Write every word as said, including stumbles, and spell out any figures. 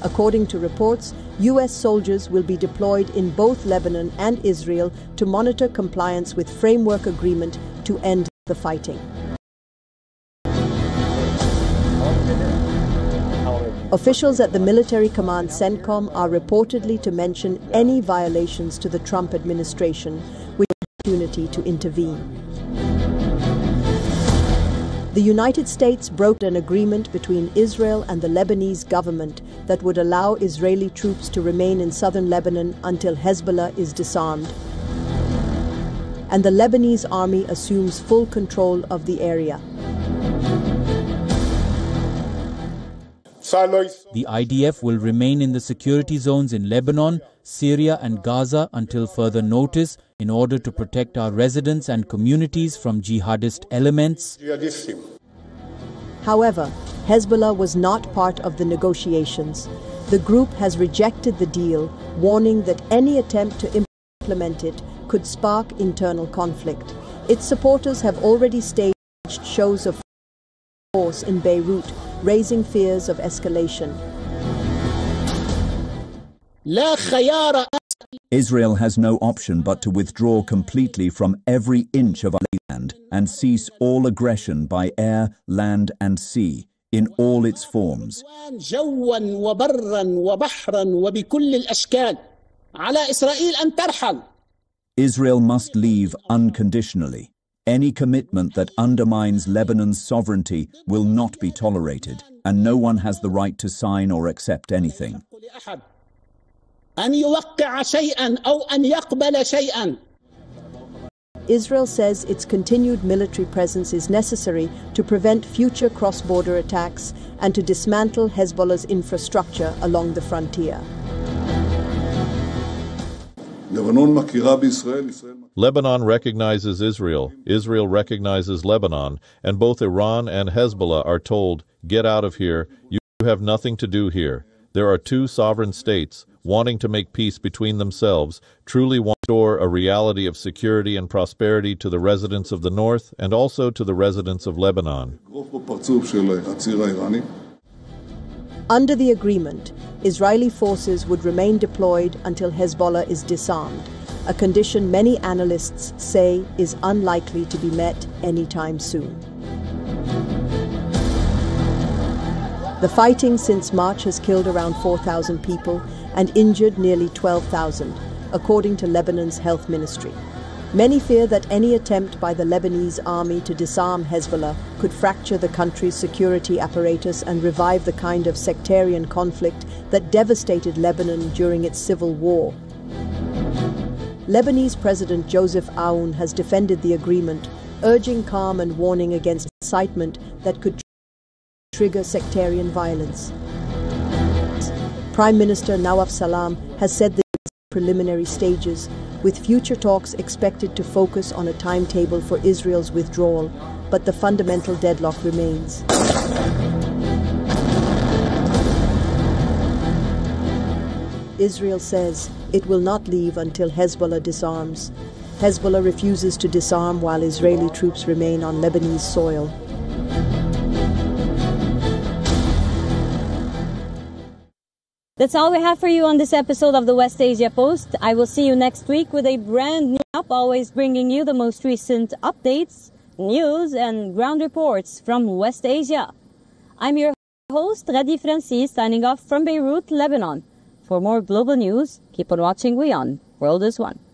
According to reports, U S soldiers will be deployed in both Lebanon and Israel to monitor compliance with framework agreement to end the fighting. Officials at the military command CENTCOM are reportedly to mention any violations to the Trump administration with an opportunity to intervene. The United States brokered an agreement between Israel and the Lebanese government that would allow Israeli troops to remain in southern Lebanon until Hezbollah is disarmed, and the Lebanese army assumes full control of the area. The I D F will remain in the security zones in Lebanon, Syria and Gaza until further notice in order to protect our residents and communities from jihadist elements. However, Hezbollah was not part of the negotiations. The group has rejected the deal, warning that any attempt to implement it could spark internal conflict. Its supporters have already staged shows of force in Beirut, raising fears of escalation. Israel has no option but to withdraw completely from every inch of our land and cease all aggression by air, land and sea in all its forms. Israel must leave unconditionally. Any commitment that undermines Lebanon's sovereignty will not be tolerated, and no one has the right to sign or accept anything. Israel says its continued military presence is necessary to prevent future cross-border attacks and to dismantle Hezbollah's infrastructure along the frontier. Lebanon recognizes Israel, Israel recognizes Lebanon, and both Iran and Hezbollah are told, "Get out of here, you have nothing to do here." There are two sovereign states wanting to make peace between themselves, truly want to restore a reality of security and prosperity to the residents of the north and also to the residents of Lebanon. Under the agreement, Israeli forces would remain deployed until Hezbollah is disarmed, a condition many analysts say is unlikely to be met anytime soon. The fighting since March has killed around four thousand people and injured nearly twelve thousand, according to Lebanon's health ministry. Many fear that any attempt by the Lebanese army to disarm Hezbollah could fracture the country's security apparatus and revive the kind of sectarian conflict that devastated Lebanon during its civil war. Lebanese President Joseph Aoun has defended the agreement, urging calm and warning against incitement that could trigger sectarian violence. Prime Minister Nawaf Salam has said the preliminary stages, with future talks expected to focus on a timetable for Israel's withdrawal, but the fundamental deadlock remains. Israel says it will not leave until Hezbollah disarms. Hezbollah refuses to disarm while Israeli troops remain on Lebanese soil. That's all we have for you on this episode of the West Asia Post. I will see you next week with a brand new app, always bringing you the most recent updates, news, and ground reports from West Asia. I'm your host, Radi Francis, signing off from Beirut, Lebanon. For more global news, keep on watching WION. World is One.